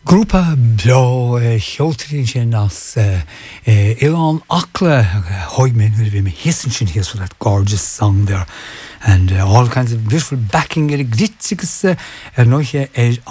Grúpa Beo Hjótrin sin as Ilan Akla Hoymin who been hissing sin here for that gorgeous song there, and all kinds of beautiful backing glitziges noiche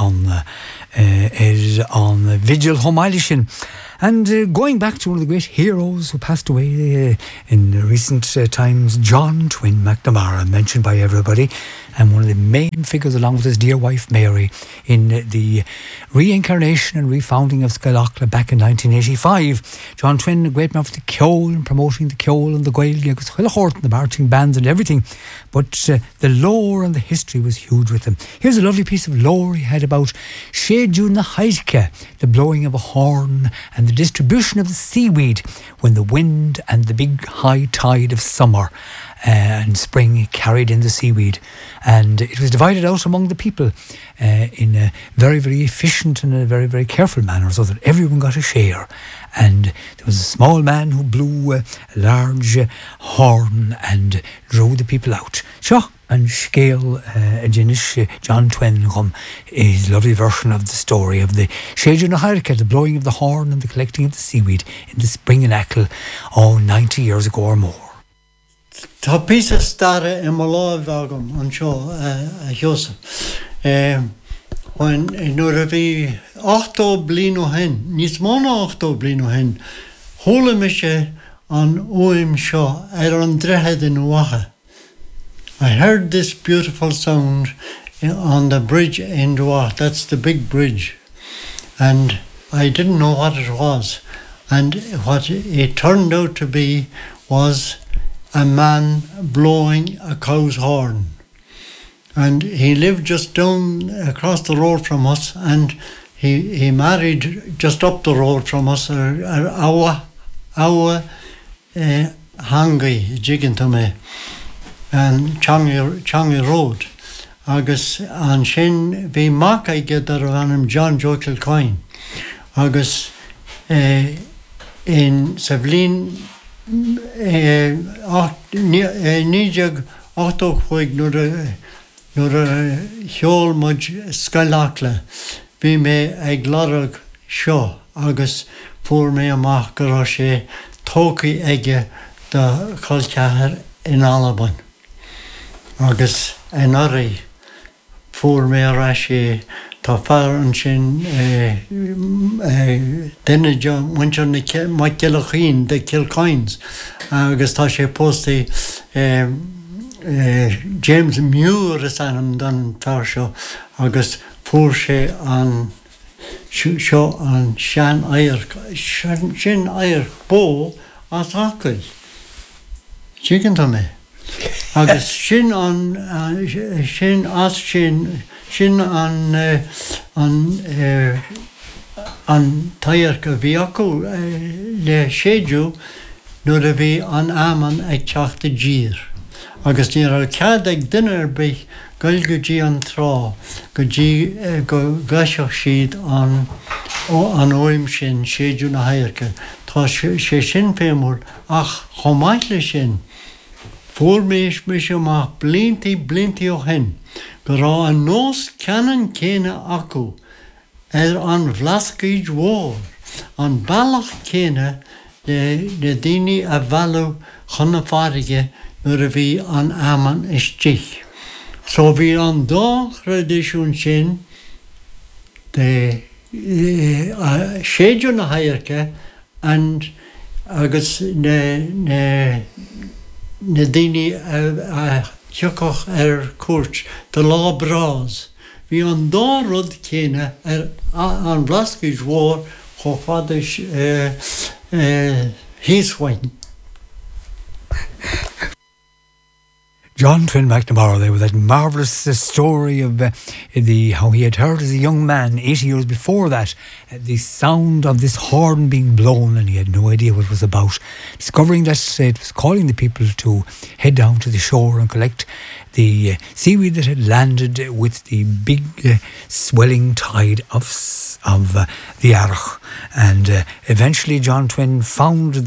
on Vigil Homilishin. And going back to one of the great heroes who passed away in recent times, John Twyn McNamara, mentioned by everybody, and one of the main figures along with his dear wife Mary in the reincarnation and refounding of Skylachla back in 1985. John Twyn, a great man for the Ceol and promoting the Ceol and the Gaeilge, agus Huilachort and the marching bands and everything. But the lore and the history was huge with him. Here's a lovely piece of lore he had about Séideú na Haidhche, the blowing of a horn and the distribution of the seaweed when the wind and the big high tide of summer and spring carried in the seaweed, and it was divided out among the people in a very, very efficient and a very, very careful manner so that everyone got a share. And there was a small man who blew a large horn and drew the people out. Sure. And scale John Twyn his lovely version of the story of the Séideú na Haidhche, the blowing of the horn and the collecting of the seaweed in the spring in Achill, 90 years ago or more. Tá písa starre in my life agam an seo a Joseph. When nuair a bhí 8 bliain ó hen, níos mána 8 bliain ó hen, thóla me sé an uaim seo an drehead in Uacha. I heard this beautiful sound on the bridge in Duat. That's the big bridge. And I didn't know what it was. And what it turned out to be was a man blowing a cow's horn. And he lived just down across the road from us, and he married just up the road from us, our Hangi, Jigantame, and Changi Road. Agus an sin bhí mac aige dar bhanim John Joe Kilcoyne. Agus in Savlin níideag 8 chuig nuair a cheol muid Skylachla, bhí mé ag larag seo agus fuair mé amach go raibh sé tócaí aige de Chulceathair in Alban. Agus an oraí fuair mé a sé tá fear an sin duine muintear na Kilachine de Kilcoynes, agus tá sé postaí James Muir is anam don fear seo, agus fuair sé an seo an sin air bó as Achill. Chicken me. Agus sin an tair go bhí acu le Séideú nuair a bhí an aman ag teachta dír. Agus níor a cead ag duine bith gailge dí an trá go gaiiseach siad an óim sin Séideú na Haidhche. Tá sé sin fémúr ach chomáile sin. Fuair méis amach blinti ó hen, go rá an nós ceann céine acu an bhlascaid mhór, an bailach céine le daoine a bhealú chuna farige nuair a bhí an aman istich. So bhí an dá tradiisiún sin de Séideú na Haidhche and agus na daoine a thiocach cuairt de lá brás. Bhí an dá rud céine an bhlascaid mhór chomh fada híosmhainn. John Twyn McNamara there with that marvellous story of how he had heard as a young man 80 years before that the sound of this horn being blown, and he had no idea what it was about. Discovering that it was calling the people to head down to the shore and collect the seaweed that had landed with the big swelling tide of of the Arch. And eventually John Twyn found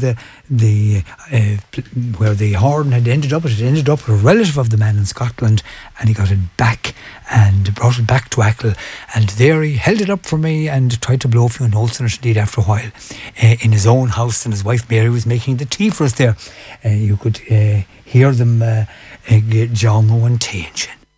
where the horn had ended up. It had ended up with a relative of the man in Scotland, and he got it back and brought it back to Achill. And there he held it up for me and tried to blow a few notes on it indeed after a while in his own house, and his wife Mary was making the tea for us there. You could hear them Jaumo and Tainchen.